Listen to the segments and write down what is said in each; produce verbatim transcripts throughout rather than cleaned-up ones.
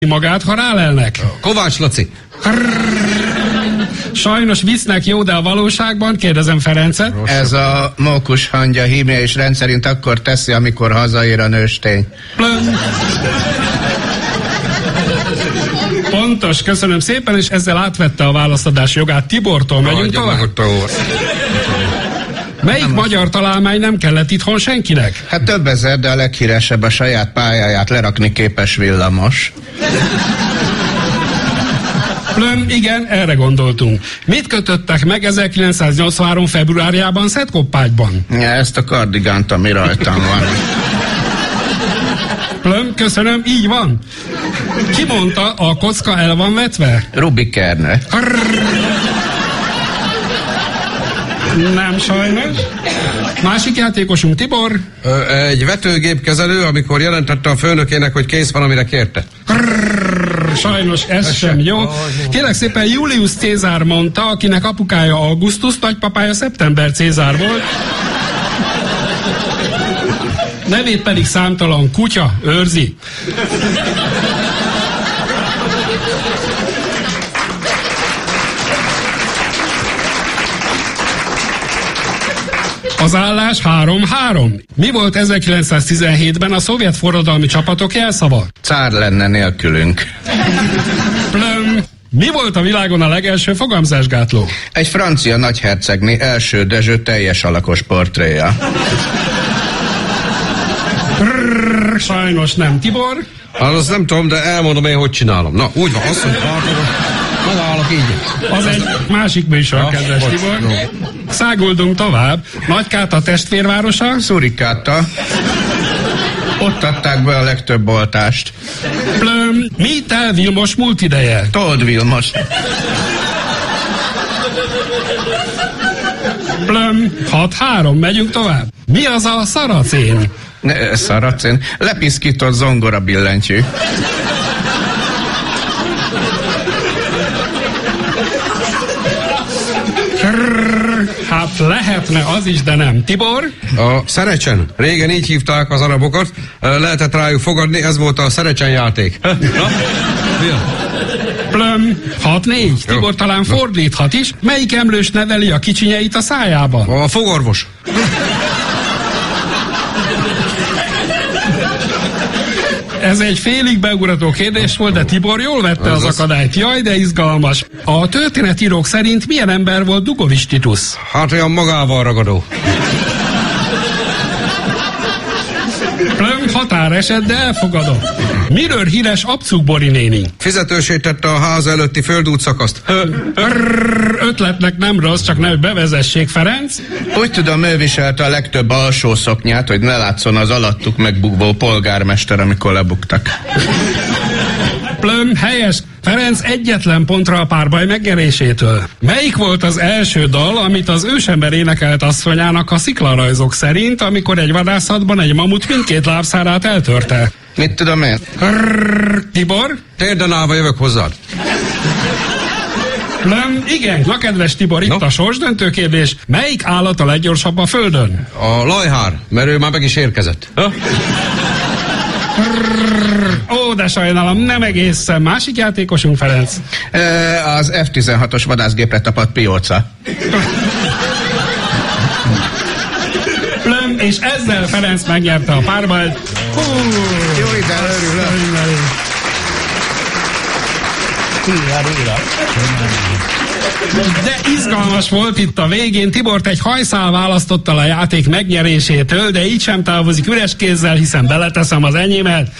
magát, ha rálelnek. Kovács Laci. Sajnos visznek jó, de a valóságban, kérdezem Ferencet. Ez a mókus hangya hímje és rendszerint akkor teszi, amikor hazaér a nőstény. Plön. Pontos, köszönöm szépen, és ezzel átvette a választadás jogát Tibortól. Megyünk tovább? Melyik nem magyar találmány nem kellett itthon senkinek? Hát több ezer, de a leghíresebb a saját pályáját lerakni képes villamos. Plön, igen, erre gondoltunk. Mit kötöttek meg ezerkilencszáznyolcvanhárom februárjában Szentkoppágyban? Ja, ezt a kardigánt, ami rajtam van. Plön, köszönöm, így van. Ki mondta, a kocka el van vetve? Rubik Kernő. Nem sajnos. Másik játékosunk Tibor. Ö, egy vetőgépkezelő, amikor jelentette a főnökének, hogy kész van, amire kérte. Sajnos ez, ez sem jó. Kérlek szépen, Julius Cézár mondta, akinek apukája Augustus, nagypapája Szeptember Cézár volt. Nevét pedig számtalan kutya őrzi. Az állás három-három. Mi volt ezerkilencszáztizenhétben a szovjet forradalmi csapatok jelszava? Cár lenne nélkülünk. Plöm. Mi volt a világon a legelső fogamzásgátló? Egy francia nagyhercegné első Dezső teljes alakos portréja. Prrr, sajnos nem. Tibor? Hát azt nem tudom, de elmondom én, hogy csinálom. Na, úgy van, azt mondja, megállok így. Az egy másik műsor, kedves Tibor. No. Száguldunk tovább. Nagykáta testvérvárosa? Szurikáta. Ott adták be a legtöbb oltást. Plöm. Mi tel Vilmos múlt ideje? Told Vilmos. Plöm. hat-három. Megyünk tovább. Mi az a szaracén? Ne, szaracén. Lepiszkított zongora billentyű. Hát lehetne az is, de nem. Tibor? A Szerecsen. Régen így hívták az arabokat. Lehetett rájuk fogadni, ez volt a Szerecsen játék. Na? Plöm. hat-négy. Tibor talán fordíthat is. Melyik emlős neveli a kicsinyeit a szájában? A fogorvos. Ez egy félig beugrató kérdés volt, de Tibor jól vette az, az akadályt. Jaj, de izgalmas. A történetírók szerint milyen ember volt Dugovics Titus? Hát olyan magával ragadó. Plöm, határeset, de elfogadom. Miről híres Abcuk Bori néni? Fizetősítette a ház előtti földútszakaszt. Ötletnek nem rossz, csak ne bevezessék, Ferenc. Úgy tudom, ő viselte a legtöbb alsó szoknyát, hogy ne látszon az alattuk megbukvó polgármester, amikor lebuktak. Plöm, helyes. Ferenc egyetlen pontra a párbaj megnyerésétől. Melyik volt az első dal, amit az ősember énekelt asszonyának a sziklarajzok szerint, amikor egy vadászatban egy mamut mindkét lábszárát eltörte? Mit tudom én? Rrrr, Tibor? Térden állva jövök hozzád. Plöm, igen. Na, kedves Tibor, itt no? a sorsdöntő kérdés. Melyik állat a leggyorsabb a földön? A lajhár, mert ő már meg is érkezett. Ha? Ó, de sajnálom, nem egészen. Másik játékosunk, Ferenc? E, az ef tizenhatos vadászgépre tapadt Pióca. Plöm, és ezzel Ferenc megnyerte a párbajt. Hú, jó ide, örülök. De izgalmas volt itt a végén. Tibort egy hajszál választotta a játék megnyerésétől, de így sem távozik üres kézzel, hiszen beleteszem az enyémet.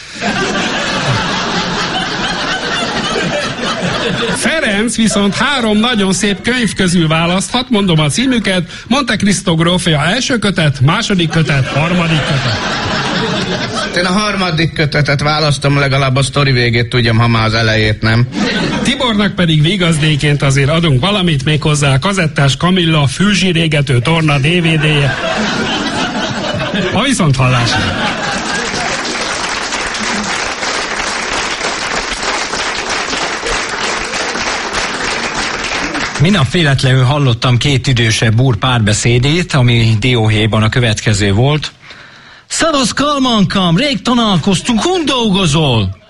Ferenc viszont három nagyon szép könyv közül választhat, mondom a címüket: Monte Cristo grófja első kötet, második kötet, harmadik kötet. Én a harmadik kötetet választom, legalább a sztori végét tudjam, ha már az elejét nem. Tibornak pedig vigazdéként azért adunk valamit, méghozzá a kazettás Kamilla fűzsirégető torna dé vé dé-je. A viszonthallásra. Minap véletlenül hallottam két idősebb úr párbeszédét, ami dióhéjban a következő volt. Szevasz, Kalmankám, rég találkoztunk, hon dolgozol?